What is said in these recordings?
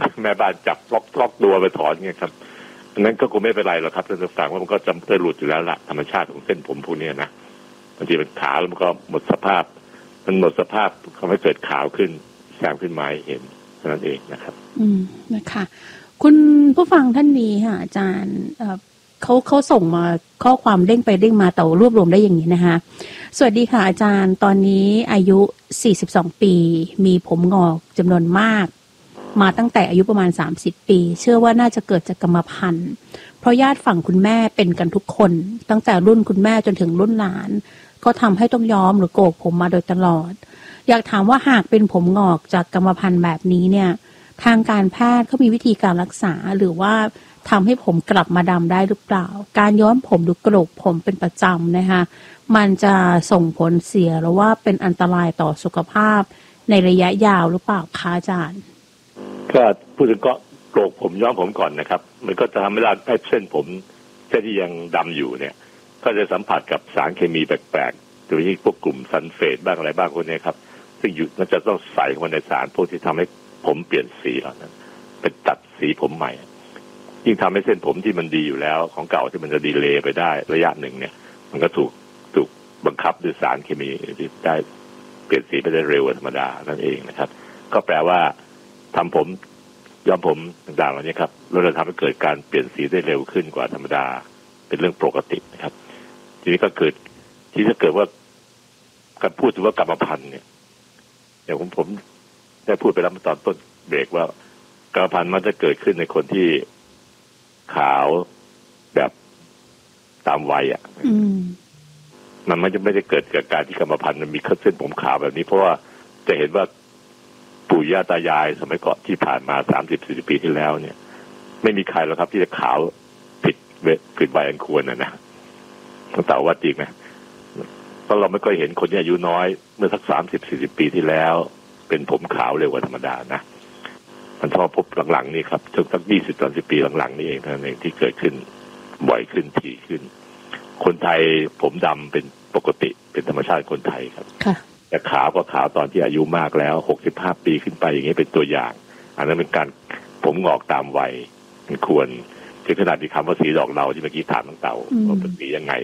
แม่บ้านจับล็อกตัวไปถอนเงี้ยครับนั้นก็คงไม่เป็นไรหรอกครับท่านผู้ฟังว่ามันก็จำเป็นหลุดอยู่แล้วล่ะธรรมชาติของเส้นผมพวกนี้นะบางทีมันขาวแล้วมันก็หมดสภาพทำให้เกิดขาวขึ้นแซมขึ้นมาเห็นนั่นเองนะครับนะคะคุณผู้ฟังท่านนี้ค่ะอาจารย์เขาส่งมาข้อความเด้งไปเด้งมาแต่รวบรวมได้อย่างนี้นะคะสวัสดีค่ะอาจารย์ตอนนี้อายุ42ปีมีผมงอกจำนวนมากมาตั้งแต่อายุประมาณ30ปีเชื่อว่าน่าจะเกิดจากกรรมพันธุ์เพราะญาติฝั่งคุณแม่เป็นกันทุกคนตั้งแต่รุ่นคุณแม่จนถึงรุ่นหลานก็ทำให้ต้องย้อมหรือโกกผมมาโดยตลอดอยากถามว่าหากเป็นผมงอกจากกรรมพันธุ์แบบนี้เนี่ยทางการแพทย์เขามีวิธีการรักษาหรือว่าทำให้ผมกลับมาดำได้หรือเปล่าการย้อมผมหรือโกกผมเป็นประจำนะคะมันจะส่งผลเสียหรือว่าเป็นอันตรายต่อสุขภาพในระยะยาวหรือเปล่าคะอาจารย์ก็พูดถึงก็โกกผมย้อมผมก่อนนะครับมันก็จะทำให้เส้นผมเส้นที่ยังดำอยู่เนี่ยก็จะสัมผัสกับสารเคมีแปลกๆโดยเฉพาะพวกกลุ่มซัลเฟตบ้างอะไรบ้างพวกนี้ครับซึ่งอยู่มันจะต้องใส่เข้ามาในสารพวกที่ทำให้ผมเปลี่ยนสีเหล่านั้นเป็นตัดสีผมใหม่ยิ่งทำให้เส้นผมที่มันดีอยู่แล้วของเก่าที่มันจะดีเลย์ไปได้ระยะหนึ่งเนี่ยมันก็ถูกบังคับด้วยสารเคมีที่ได้เปลี่ยนสีไปได้เร็วกว่าธรรมดานั่นเองนะครับก็แปลว่าทำผมย้อมผมต่างๆเหล่านี้ครับเราจะทำให้เกิดการเปลี่ยนสีได้เร็วขึ้นกว่าธรรมดาเป็นเรื่องปกตินะครับทีนี้ก็เกิดที่ถ้าเกิดว่าการพูดถึงว่ากรรมพันธุ์เนี่ยอย่างผมได้พูดไปแล้วตอนต้นเบรกว่ากรรมพันธุ์มันจะเกิดขึ้นในคนที่ขาวแบบตามวัยอ่ะมันไม่ได้เกิดจากการที่กรรมพันธุ์มันมีเส้นผมขาวแบบนี้เพราะว่าจะเห็นว่าปู่ย่าตายายสมัยก่อนที่ผ่านมา30-40 ปีที่แล้วเนี่ยไม่มีใครหรอกครับที่จะขาวผิดวัยอันควรนะต้องตอบว่าจริงนะเพราะเราไม่เคยเห็นคนที่อายุน้อยเมื่อสัก30-40 ปีที่แล้วเป็นผมขาวเร็วกว่าธรรมดานะมันพอพบหลังๆนี่ครับช่วงสัก20-30 ปีหลังๆนี่เองเท่านั้นเองที่เกิดขึ้นบ่อยขึ้นถี่ขึ้นคนไทยผมดำเป็นปกติเป็นธรรมชาติคนไทยครับแต่ขาวก็ขาวตอนที่อายุมากแล้ว65 ปีขึ้นไปอย่างนี้เป็นตัวอย่างอันนั้นเป็นการผมงอกตามวัยมันควรถึงขนาดที่คำว่าสีดอกเราที่เมื่อกี้ถามน้องเต่าว่าเป็นสียังไง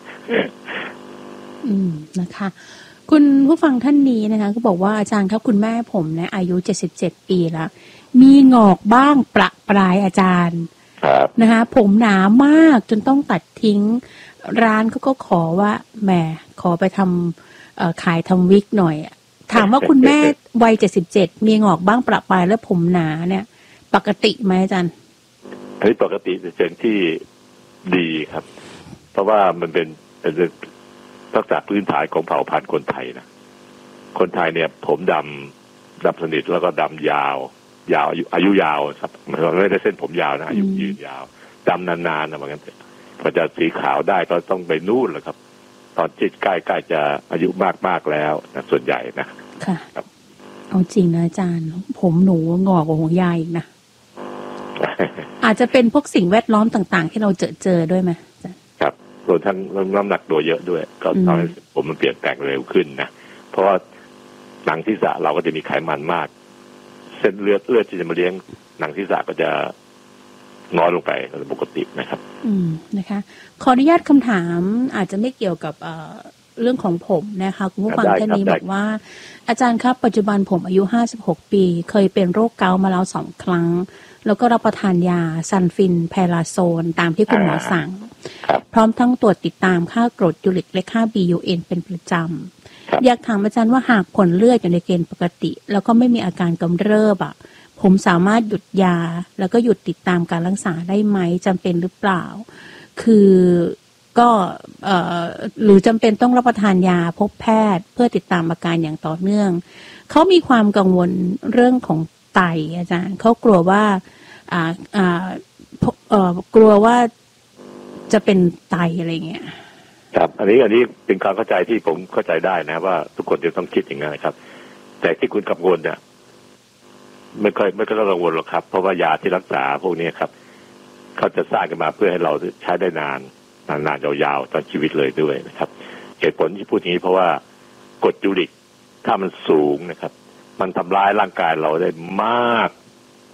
นะคะคุณผู้ฟังท่านนี้นะคะก็บอกว่าอาจารย์ครับคุณแม่ผมเนี่ยอายุ77 ปีแล้วมีงอกบ้างประปรายอาจารย์นะคะผมหนามากจนต้องตัดทิ้งร้านเขาก็ขอว่าแหมขอไปทำขายทำวิกหน่อยถามว่าคุณแม่วัย77มีงอกบ้างประปรายและผมหนาเนี่ยปกติไหมอาจารย์อันนี้ปกติเป็นเชิงที่ดีครับเพราะว่ามันเป็นลักษณะพื้นฐานของเผ่าพันธุ์คนไทยนะคนไทยเนี่ยผมดำสนิทแล้วก็ดำยาวอายุยาวครับไม่ได้เส้นผมยาวนะอายุยืนยาวดำนานๆนะเหมือนกันพอจะสีขาวได้ก็ต้องไปนู่นแหละครับตอนที่ใกล้จะอายุมากแล้วนะส่วนใหญ่นะค่ะเอาจริงนะอาจารย์ผมหนูงอกกว่าของยายอีกนะ อาจจะเป็นพวกสิ่งแวดล้อมต่างๆที่เราเจอด้วยไหมครับรวมทั้งน้ำหนักตัวเยอะด้วยก็ทำให้ผมมันเปลี่ยนแปลงเร็วขึ้นนะเพราะว่าหนังศีรษะเราก็จะมีไขมันมากเส้นเลือดที่จะมาเลี้ยงหนังศีรษะก็จะน้อยลงไปปกตินะครับนะคะขออนุญาตคำถามอาจจะไม่เกี่ยวกับเรื่องของผมนะคะคุณผู้ฟังท่านนี้บอกว่าอาจารย์ครับปัจจุบันผมอายุ56 ปีเคยเป็นโรคเกาต์มาแล้ว2 ครั้งแล้วก็รับประทานยาซันฟินไพราโซนตามที่คุณหมอสั่งพร้อมทั้งตรวจติดตามค่ากรดยูริกและค่า BUN เป็นประจำอยากถามอาจารย์ว่าหากผลเลือดอยู่ในเกณฑ์ปกติแล้วก็ไม่มีอาการกำเริบผมสามารถหยุดยาแล้วก็หยุดติดตามการรักษาได้ไหมจำเป็นหรือเปล่าคือก็หรือจำเป็นต้องรับประทานยาพบแพทย์เพื่อติดตามอาการอย่างต่อเนื่องเขามีความกังวลเรื่องของไตอาจารย์เขากลัวว่ากลัวว่าจะเป็นไตอะไรเงี้ยครับอันนี้เป็นความเข้าใจที่ผมเข้าใจได้นะว่าทุกคนจะต้องคิดอย่างนั้นครับแต่ที่คุณกังวลเนี่ยไม่ค่อยต้องกังวลหรอกครับเพราะว่ายาที่รักษาพวกนี้ครับเขาจะสร้างกันมาเพื่อให้เราใช้ได้นานยาวๆตลอดชีวิตเลยด้วยนะครับเหตุผลที่พูดอย่างนี้เพราะว่ากรดยูริกถ้ามันสูงนะครับมันทำร้ายร่างกายเราได้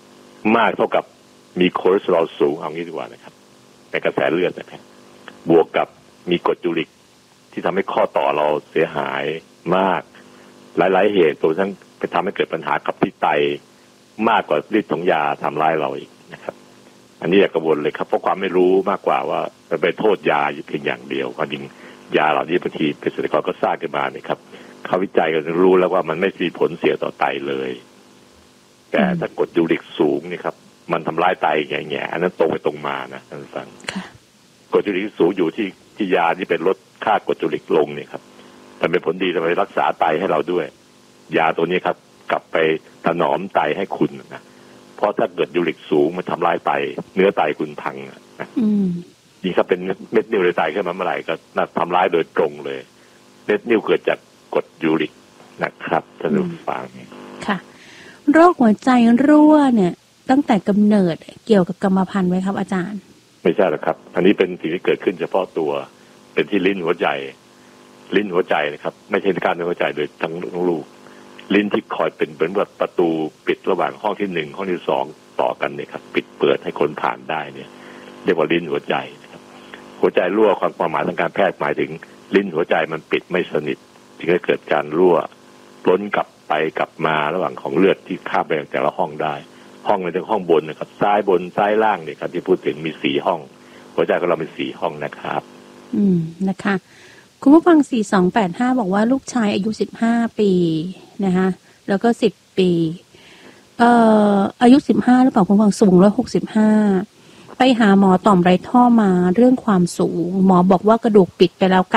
มากเท่ากับมีคอเลสเตอรอลสูงเอางี้ดีกว่านะครับในกระแสเลือดนะครับบวกกับมีกรดยูริกที่ทำให้ข้อต่อเราเสียหายมากหลายๆเหตุตัวทั้งไปทำให้เกิดปัญหากับที่ไตมากกว่าฤทธิ์ของยาทำร้ายเราอีกนะครับอันนี้อย่ากังวลเลยครับเพราะความไม่รู้มากกว่าว่าไปโทษยาเพียงอย่างเดียวความจริงยาเหล่านี้บางทีเกษตรกรก็สร้างขึ้นมาเนี่ยครับเขาวิจัยกันรู้แล้วว่ามันไม่มีผลเสียต่อไตเลยแต่ถ้ากรดยูริกสูงนี่ครับมันทำร้ายไตแง่ๆอันนั้นตรงไปตรงมานะท่านฟังกรดยูริกสูงอยู่ที่ยาที่เป็นลดค่ากรดยูริกลงเนี่ยครับแต่เป็นผลดีทำให้รักษาไตให้เราด้วยยาตัวนี้ครับกลับไปถนอมไตให้คุณนะเพราะถ้าเกิดยูริกสูงมันทำลายไตเนื้อไตคุณพังนะนี่ครับเป็นเม็ดนิ่วในไตขึ้นมาเมื่อไหร่ก็ทำร้ายโดยตรงเลยเม็ดนิ่วเกิดจากกรดยูริกนะครับท่านผู้ฟังค่ะโรคหัวใจรั่วเนี่ยตั้งแต่กำเนิดเกี่ยวกับกรรมพันธุ์ไหมครับอาจารย์ไม่ใช่หรอกครับอันนี้เป็นสิ่งที่เกิดขึ้นเฉพาะตัวเป็นที่ลิ้นหัวใจนะครับไม่ใช่การในหัวใจโดยทั้งลูกลิ้นที่คอยเป็นเหมือนแบบประตูปิดระหว่างห้องที่หนึ่งห้องที่สองต่อกันเนี่ยครับปิดเปิดให้คนผ่านได้เนี่ยเรียกว่าลิ้นหัวใจนะครับหัวใจรั่วความหมายทางการแพทย์หมายถึงลิ้นหัวใจมันปิดไม่สนิทจึงจะเกิดการรั่วล้นกลับไปกลับมาระหว่างของเลือดที่ข้ามไปแต่ละห้องได้ห้องในทั้งห้องบนนะครับซ้ายบนซ้ายล่างเนี่ยครับที่พูดถึงมี4ห้องหัวใจของเราเป็น4ห้องนะครับนะคะคุณผู้ฟัง4285บอกว่าลูกชายอายุ15ปีนะคะแล้วก็10ปีอายุ15หรือเปล่าคุณผู้ฟังสูง165ไปหาหมอต่อมไรท่อมาเรื่องความสูงหมอบอกว่ากระดูกปิดไปแล้ว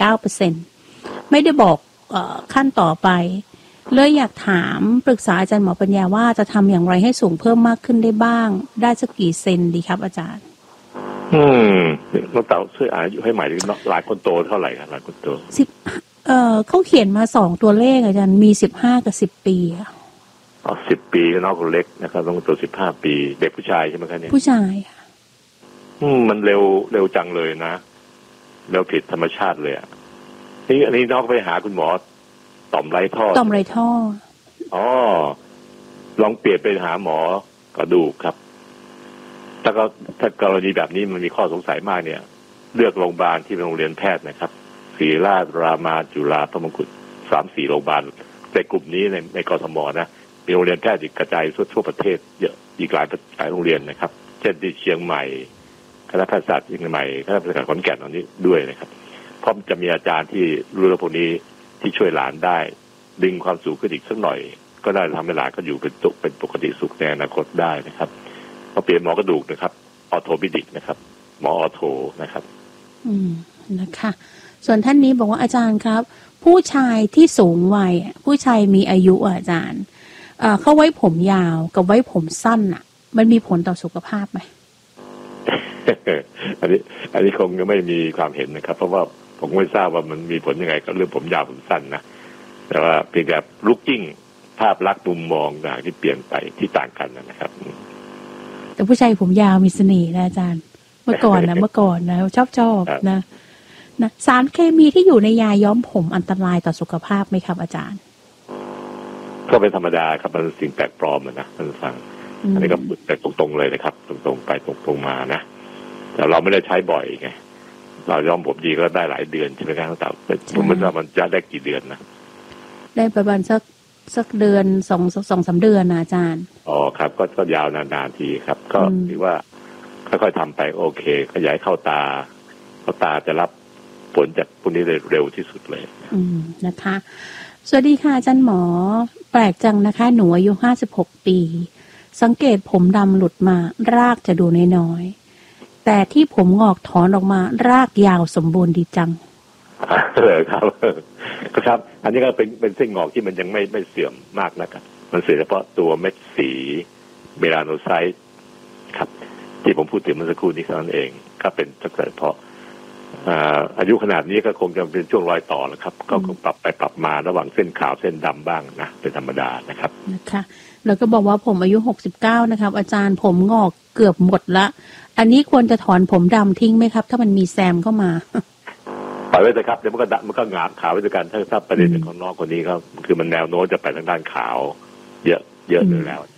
99% ไม่ได้บอกขั้นต่อไปเลยอยากถามปรึกษาอาจารย์หมอปัญญาว่าจะทำอย่างไรให้สูงเพิ่มมากขึ้นได้บ้างได้สักกี่เซนดีครับอาจารย์น้องเต๋าช่วยอายุให้ใหม่ดิหลายคนโตเท่าไหร่ครับหลายคนโตเขาเขียนมา2ตัวเลขอาจารย์มี15กับ10ปี 10ปีน้องคนเล็กนะครับน้องตัว15ปีเด็กผู้ชายใช่ไหมครับเนี่ยผู้ชายมันเร็วจังเลยนะเร็วผิดธรรมชาติเลยอันนี้น้องไปหาคุณหมอต่อมไรท่อลองเปลี่ยนไปหาหมอกระดูกครับถ้ากรณีแบบนี้มันมีข้อสงสัยมากเนี่ยเลือกโรงพยาบาลที่เป็นโรงเรียนแพทย์นะครับศิริราชรามาจุฬาพระมงกุฎ 3-4 โรงพยาบาลในกลุ่มนี้ในกทมนะมีโรงเรียนแพทย์กระจายทั่วประเทศเยอะอีกหลายโรงเรียนนะครับเช่นที่เชียงใหม่คณะแพทยศาสตร์เชียงใหม่คณะแพทยศาสตร์ขอนแก่นตรงนี้ด้วยนะครับเพราะจะมีอาจารย์ที่รู้เรื่องพวกนี้ที่ช่วยหลานได้ดึงความสูงขึ้นอีกสักหน่อยก็ได้ทำให้หลานก็อยู่เป็นปกติสุขในอนาคตได้นะครับพอเปลี่ยนหมอกระดูกนะครับออโทปิดิกนะครับหมอออโทนะครับนะคะส่วนท่านนี้บอกว่าอาจารย์ครับผู้ชายที่สูงวัยผู้ชายมีอายุอาจารย์เขาไว้ผมยาวกับไว้ผมสั้นอ่ะมันมีผลต่อสุขภาพไหมอันนี้คงจะไม่มีความเห็นนะครับเพราะว่าผมไม่ทราบว่ามันมีผลยังไงกับเรื่องผมยาวผมสั้นนะแต่ว่าเพียงแต่ลุคกิ้งภาพลักษณ์มุมมองต่างที่เปลี่ยนไปที่ต่างกันนะครับแต่ผู้ชายผมยาวมีเสน่ห์นะอาจารย์เมื่อก่อนนะชอบนะสารเคมีที่อยู่ในยาย้อมผมอันตรายต่อสุขภาพไหมครับอาจารย์ก็เป็นธรรมดาครับมันสิ่งแปลกปลอมนะท่านฟังอันนี้ก็แต่ตรงๆเลยนะครับตรงๆไปตรงๆมานะแต่เราไม่ได้ใช้บ่อยไงเราย้อมผมดีก็ได้หลายเดือนใช่ไหมครับแต่ผมไม่ทราบมันจะได้กี่เดือนนะได้ประมาณสักเดือน2-3 เดือนนะอาจารย์ครับก็ยาวนานๆทีครับก็ถือว่าค่อยๆทำไปโอเคขยายเข้าตาจะรับผลจากพวกนี้เร็วที่สุดเลยนะคะสวัสดีค่ะอาจารย์หมอแปลกจังนะคะหนูอายุ56ปีสังเกตผมดำหลุดมารากจะดูน้อยๆแต่ที่ผมงอกถอนออกมารากยาวสมบูรณ์ดีจังเลยครับอันนี้ก็เป็นเส้นงอกที่มันยังไม่เสื่อมมากนะครับมันเสื่อมเฉพาะตัวเม็ดสีเมลาโนไซต์ครับที่ผมพูดถึงเมื่อสักครู่นี้เท่านั้นเองก็เป็นเฉพาะอายุขนาดนี้ก็คงจะเป็นช่วงรอยต่อแล้วครับก็คงปรับไปปรับมาระหว่างเส้นขาวเส้นดำบ้างนะเป็นธรรมดานะครับนะคะแล้วก็บอกว่าผมอายุ69นะครับอาจารย์ผมงอกเกือบหมดละอันนี้ควรจะถอนผมดำทิ้งไหมครับถ้ามันมีแซมเข้ามาปล่อยไว้เลยครับเดี๋ยวมันก็งาขาวไปด้วยกันถ้าประเด็นของน้องคนนี้ก็คือมันแนวโน้มจะไปทางด้านขาวเยอะอยู่แล้ว